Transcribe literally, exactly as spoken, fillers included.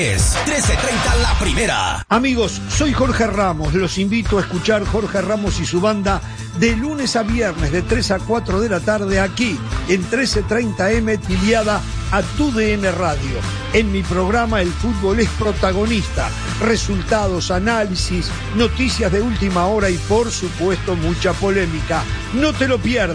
Es trece treinta la primera. Amigos, soy Jorge Ramos. Los invito a escuchar Jorge Ramos y su banda de lunes a viernes de tres a cuatro de la tarde aquí en trece treinta eme afiliada a Tu D N Radio. En mi programa el fútbol es protagonista. Resultados, análisis, noticias de última hora y por supuesto mucha polémica. No te lo pierdas.